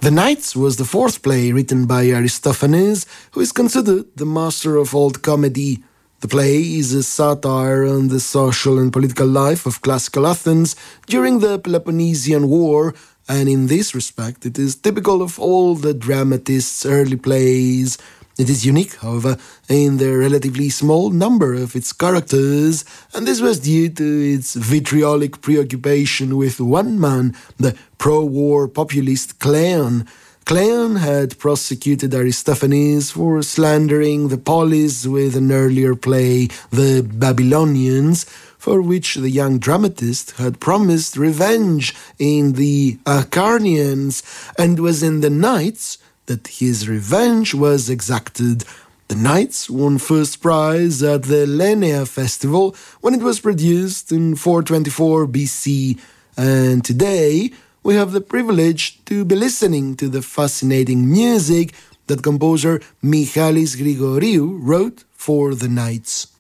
The Knights was the fourth play written by Aristophanes, who is considered the master of old comedy. The play is a satire on the social and political life of classical Athens during the Peloponnesian War, and in this respect it is typical of all the dramatists' early plays. It is unique, however, in the relatively small number of its characters, and this was due to its vitriolic preoccupation with one man, the pro-war populist Cleon. Cleon had prosecuted Aristophanes for slandering the polis with an earlier play, The Babylonians, for which the young dramatist had promised revenge in the Acarnanians, and was in the Knights that his revenge was exacted. The Knights won first prize at the Lenea Festival when it was produced in 424 BC, and today we have the privilege to be listening to the fascinating music that composer Michalis Grigoriou wrote for the Knights.